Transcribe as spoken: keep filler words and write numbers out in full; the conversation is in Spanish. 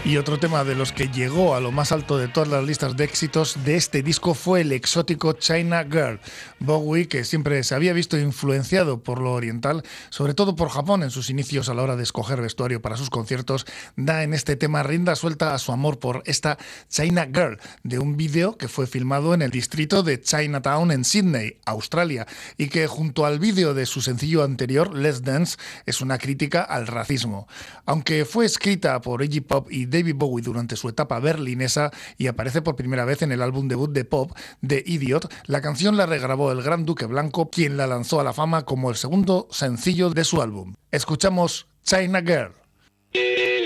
Y otro tema de los que llegó a lo más alto de todas las listas de éxitos de este disco fue el exótico China Girl. Bowie, que siempre se había visto influenciado por lo oriental, sobre todo por Japón en sus inicios a la hora de escoger vestuario para sus conciertos, da en este tema rienda suelta a su amor por esta China Girl, de un vídeo que fue filmado en el distrito de Chinatown en Sydney, Australia, y que junto al vídeo de su sencillo anterior, Let's Dance, es una crítica al racismo. Aunque fue escrita por Iggy Pop y David Bowie durante su etapa berlinesa y aparece por primera vez en el álbum debut de pop The Idiot, la canción la regrabó el Gran Duque Blanco, quien la lanzó a la fama como el segundo sencillo de su álbum. Escuchamos China Girl.